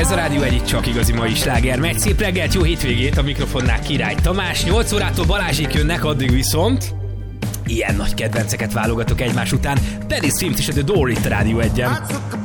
Ez a Rádió Egy, csak igazi mai sláger megy. Szép reggelt, jó hétvégét, a mikrofonnál Király Tamás. 8 órától Balázsék jönnek, addig viszont ilyen nagy kedvenceket válogatok egymás után. Dennis Sims és a The Door itt a Rádió Egyen.